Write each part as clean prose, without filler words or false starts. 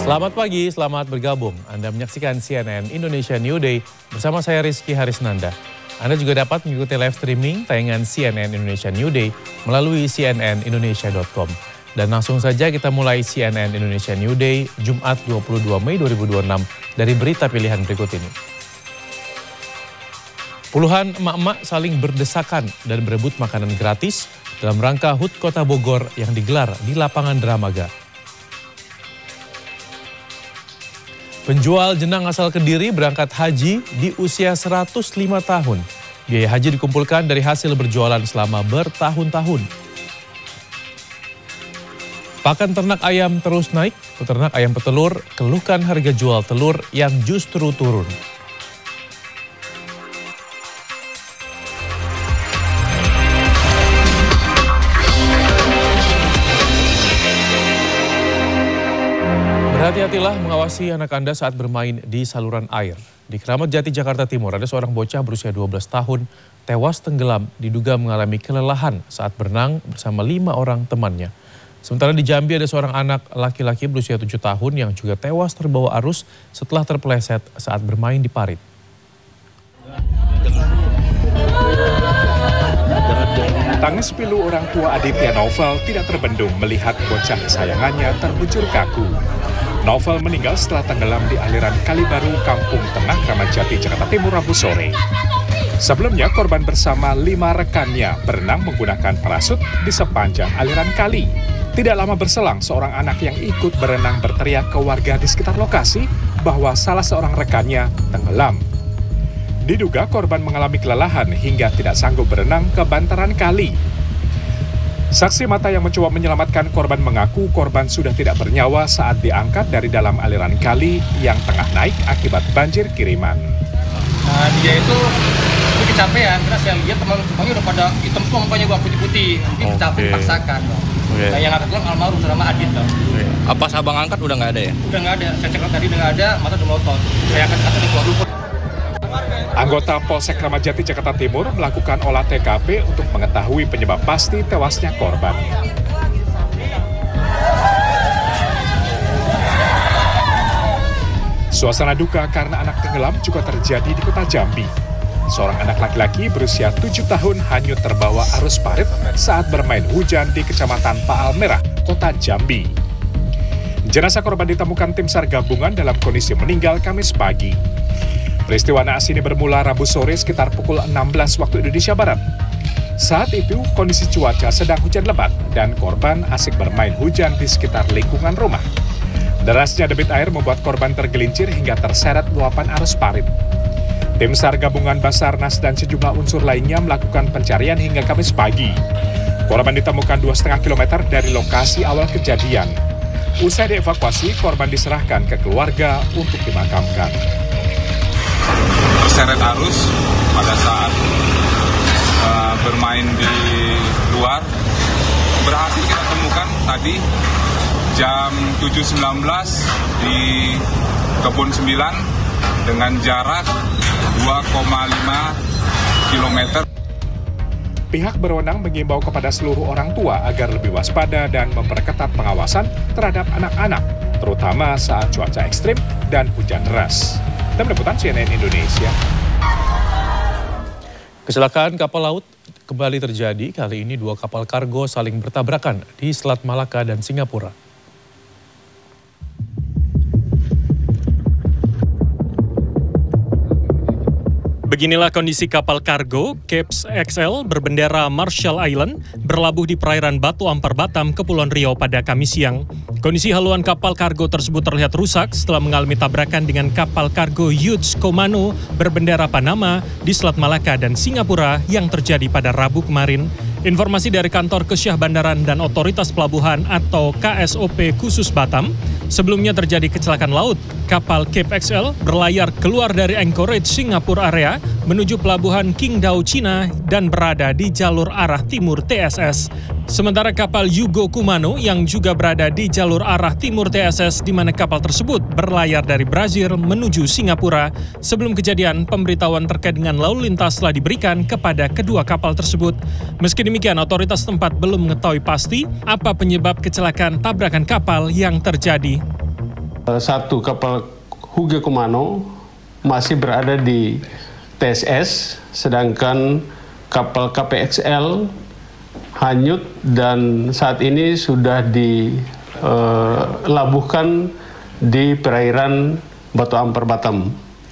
Selamat pagi, selamat bergabung. Anda menyaksikan CNN Indonesia New Day bersama saya Rizky Harisnanda. Anda juga dapat mengikuti live streaming tayangan CNN Indonesia New Day melalui cnnindonesia.com. Dan langsung saja kita mulai CNN Indonesia New Day Jumat 22 Mei 2026 dari berita pilihan berikut ini. Puluhan emak-emak saling berdesakan dan berebut makanan gratis dalam rangka HUT Kota Bogor yang digelar di lapangan Dramaga. Penjual jenang asal Kediri berangkat haji di usia 105 tahun. Biaya haji dikumpulkan dari hasil berjualan selama bertahun-tahun. Pakan ternak ayam terus naik, peternak ayam petelur keluhkan harga jual telur yang justru turun. Berhati-hatilah mengawasi anak Anda saat bermain di saluran air. Di Keramat Jati, Jakarta Timur, ada seorang bocah berusia 12 tahun tewas tenggelam diduga mengalami kelelahan saat berenang bersama 5 orang temannya. Sementara di Jambi ada seorang anak laki-laki berusia 7 tahun yang juga tewas terbawa arus setelah terpeleset saat bermain di parit. Tangis pilu orang tua Aditya Novel tidak terbendung melihat bocah kesayangannya terbujur kaku. Novel meninggal setelah tenggelam di aliran Kali Baru, Kampung Tengah, Keramat Jati, Jakarta Timur, Rabu sore. Sebelumnya, korban bersama 5 rekannya berenang menggunakan parasut di sepanjang aliran kali. Tidak lama berselang, seorang anak yang ikut berenang berteriak ke warga di sekitar lokasi bahwa salah seorang rekannya tenggelam. Diduga korban mengalami kelelahan hingga tidak sanggup berenang ke bantaran kali. Saksi mata yang mencoba menyelamatkan korban mengaku korban sudah tidak bernyawa saat diangkat dari dalam aliran kali yang tengah naik akibat banjir kiriman. Dia itu kecapean, karena saya lihat teman-temannya udah pada hitam semua mukanya bang putih-putih, mungkin capek dipaksakan. Nah, yang angkat bilang almarhum sama Adit. Apa abang angkat udah nggak ada ya? Udah nggak ada, saya cek tadi udah nggak ada, mata udah melotot. Saya angkat di keluar dulu. Anggota Polsek Keramat Jati, Jakarta Timur melakukan olah TKP untuk mengetahui penyebab pasti tewasnya korban. Suasana duka karena anak tenggelam juga terjadi di kota Jambi. Seorang anak laki-laki berusia 7 tahun hanyut terbawa arus parit saat bermain hujan di Kecamatan Paal Merah, Kota Jambi. Jenazah korban ditemukan tim SAR gabungan dalam kondisi meninggal Kamis pagi. Peristiwa naas ini bermula Rabu sore sekitar pukul 16 waktu Indonesia Barat. Saat itu kondisi cuaca sedang hujan lebat dan korban asik bermain hujan di sekitar lingkungan rumah. Derasnya debit air membuat korban tergelincir hingga terseret luapan arus parit. Tim SAR gabungan Basarnas dan sejumlah unsur lainnya melakukan pencarian hingga Kamis pagi. Korban ditemukan 2,5 km dari lokasi awal kejadian. Usai dievakuasi, korban diserahkan ke keluarga untuk dimakamkan. Terseret arus pada saat bermain di luar. Berhasil kita temukan tadi jam 7.19 di Kebun 9 dengan jarak 2,5 km. Pihak berwenang mengimbau kepada seluruh orang tua agar lebih waspada dan memperketat pengawasan terhadap anak-anak, terutama saat cuaca ekstrim dan hujan deras. Tim Liputan CNN Indonesia. Kecelakaan kapal laut kembali terjadi. Kali ini 2 kapal kargo saling bertabrakan di Selat Malaka dan Singapura. Beginilah kondisi kapal kargo Cape XL berbendera Marshall Island berlabuh di perairan Batu Ampar, Batam, Kepulauan Riau pada Kamis siang. Kondisi haluan kapal kargo tersebut terlihat rusak setelah mengalami tabrakan dengan kapal kargo Yudes Komano berbendera Panama di Selat Malaka dan Singapura yang terjadi pada Rabu kemarin. Informasi dari Kantor Kesyah Bandaran dan Otoritas Pelabuhan atau KSOP khusus Batam, sebelumnya terjadi kecelakaan laut. Kapal Cape XL berlayar keluar dari Anchorage, Singapura area menuju pelabuhan Qingdao, Cina dan berada di jalur arah timur TSS. Sementara kapal Yugo Kumano yang juga berada di jalur arah timur TSS di mana kapal tersebut berlayar dari Brazil menuju Singapura. Sebelum kejadian, pemberitahuan terkait dengan lalu lintas telah diberikan kepada kedua kapal tersebut. Meski demikian, otoritas tempat belum mengetahui pasti apa penyebab kecelakaan tabrakan kapal yang terjadi. Satu kapal Huge Kumano masih berada di TSS, sedangkan kapal KPXL hanyut dan saat ini sudah dilabuhkan di perairan Batu Ampar Batam.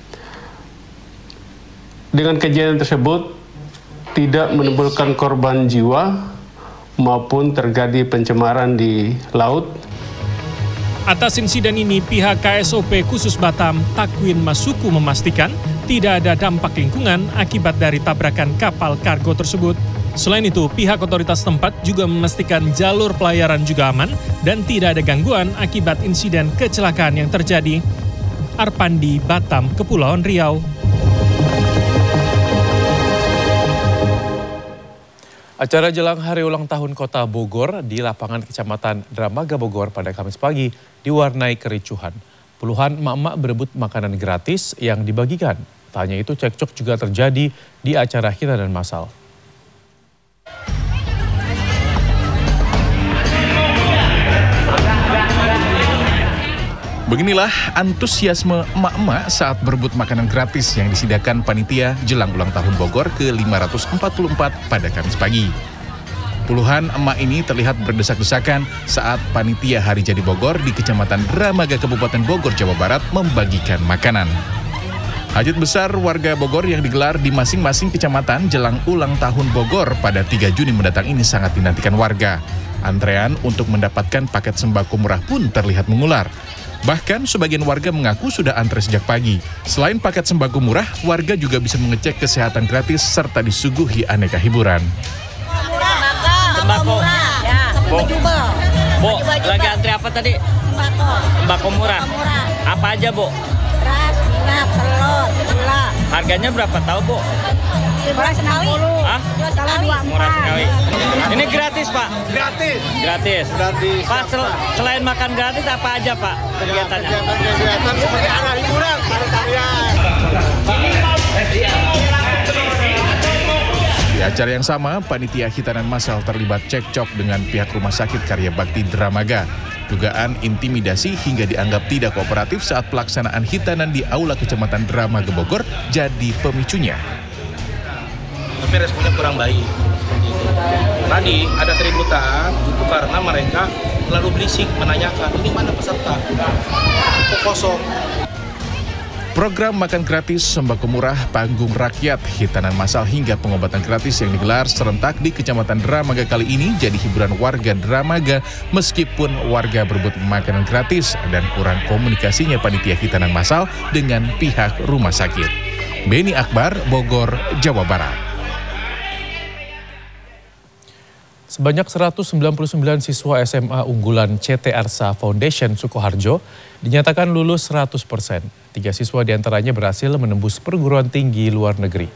Dengan kejadian tersebut tidak menimbulkan korban jiwa maupun terjadi pencemaran di laut. Atas insiden ini, pihak KSOP khusus Batam, Takwin Masuku memastikan tidak ada dampak lingkungan akibat dari tabrakan kapal kargo tersebut. Selain itu, pihak otoritas tempat juga memastikan jalur pelayaran juga aman dan tidak ada gangguan akibat insiden kecelakaan yang terjadi. Arpandi, Batam, Kepulauan Riau. Acara jelang hari ulang tahun Kota Bogor di lapangan Kecamatan Dramaga Bogor pada Kamis pagi diwarnai kericuhan. Puluhan emak-emak berebut makanan gratis yang dibagikan. Tak hanya itu, cekcok juga terjadi di acara hitanan massal. Beginilah antusiasme emak-emak saat berebut makanan gratis yang disediakan panitia jelang ulang tahun Bogor ke-544 pada Kamis pagi. Puluhan emak ini terlihat berdesak-desakan saat panitia Hari Jadi Bogor di Kecamatan Dramaga Kabupaten Bogor, Jawa Barat membagikan makanan. Hajat besar warga Bogor yang digelar di masing-masing kecamatan jelang ulang tahun Bogor pada 3 Juni mendatang ini sangat dinantikan warga. Antrean untuk mendapatkan paket sembako murah pun terlihat mengular. Bahkan sebagian warga mengaku sudah antre sejak pagi. Selain paket sembako murah, warga juga bisa mengecek kesehatan gratis serta disuguhi aneka hiburan. Sembako murah. Ya. Bu, lagi antri apa tadi? Sembako murah. Apa aja, Bu? Beras, minyak, telur, gula. Harganya berapa tahu, Bu? Beras sekali. Hah? Murah sekali. Ini gratis, Pak? Gratis. Gratis. Pak, selain makan gratis apa aja, Pak, kegiatannya? Kegiatan seperti arah hiburan, tarian. Di acara yang sama, panitia hitanan massal terlibat cekcok dengan pihak Rumah Sakit Karya Bakti Dramaga. Dugaan intimidasi hingga dianggap tidak kooperatif saat pelaksanaan hitanan di Aula Kecamatan Dramaga Bogor jadi pemicunya. Tapi responnya kurang baik. Tadi ada keributan itu karena mereka terlalu berisik menanyakan ini mana peserta, kok kosong. Program makan gratis, sembako murah, panggung rakyat, hitanan massal hingga pengobatan gratis yang digelar serentak di Kecamatan Dramaga kali ini jadi hiburan warga Dramaga meskipun warga berebut makanan gratis dan kurang komunikasinya panitia hitanan massal dengan pihak rumah sakit. Beni Akbar, Bogor, Jawa Barat. Sebanyak 199 siswa SMA unggulan CT Arsa Foundation Sukoharjo dinyatakan lulus 100%. 3 siswa diantaranya berhasil menembus perguruan tinggi luar negeri.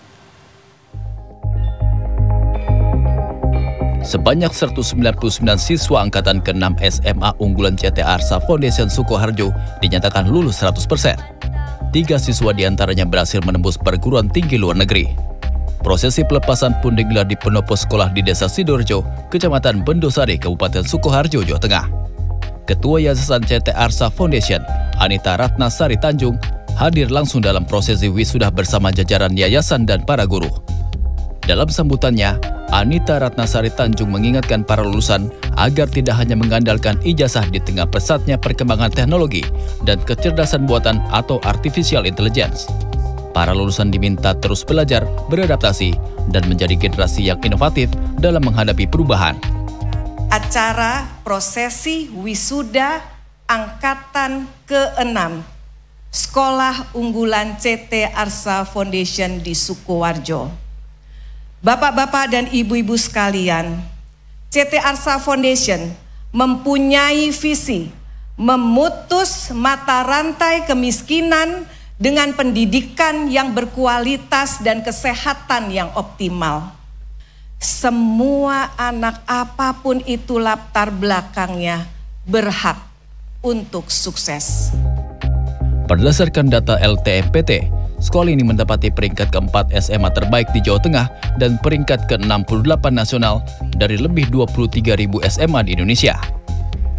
Sebanyak 199 siswa angkatan ke-6 SMA unggulan CT Arsa Foundation Sukoharjo dinyatakan lulus 100%. 3 siswa diantaranya berhasil menembus perguruan tinggi luar negeri. Prosesi pelepasan pun digelar di pendopo sekolah di Desa Sidoarjo, Kecamatan Bendosari, Kabupaten Sukoharjo, Jawa Tengah. Ketua Yayasan CT Arsa Foundation, Anita Ratnasari Tanjung, hadir langsung dalam prosesi wisuda bersama jajaran yayasan dan para guru. Dalam sambutannya, Anita Ratnasari Tanjung mengingatkan para lulusan agar tidak hanya mengandalkan ijazah di tengah pesatnya perkembangan teknologi dan kecerdasan buatan atau artificial intelligence. Para lulusan diminta terus belajar, beradaptasi, dan menjadi generasi yang inovatif dalam menghadapi perubahan. Acara prosesi wisuda angkatan ke-6 Sekolah Unggulan CT Arsa Foundation di Sukoharjo. Bapak-bapak dan ibu-ibu sekalian, CT Arsa Foundation mempunyai visi memutus mata rantai kemiskinan dengan pendidikan yang berkualitas dan kesehatan yang optimal. Semua anak apapun itu latar belakangnya berhak untuk sukses. Berdasarkan data LTMPT, sekolah ini mendapati peringkat ke-4 SMA terbaik di Jawa Tengah dan peringkat ke-68 nasional dari lebih 23.000 SMA di Indonesia.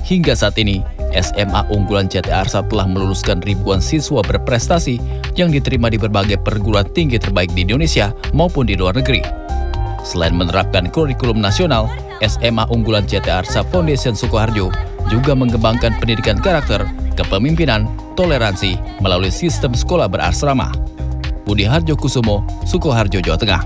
Hingga saat ini, SMA unggulan CT Arsa telah meluluskan ribuan siswa berprestasi yang diterima di berbagai perguruan tinggi terbaik di Indonesia maupun di luar negeri. Selain menerapkan kurikulum nasional, SMA unggulan CT Arsa Foundation Sukoharjo juga mengembangkan pendidikan karakter, kepemimpinan, toleransi melalui sistem sekolah berasrama. Budi Harjo Kusumo, Sukoharjo, Jawa Tengah.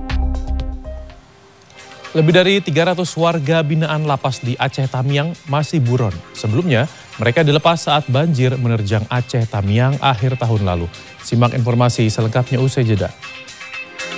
Lebih dari 300 warga binaan lapas di Aceh Tamiang masih buron. Sebelumnya, mereka dilepas saat banjir menerjang Aceh Tamiang akhir tahun lalu. Simak informasi selengkapnya usai jeda.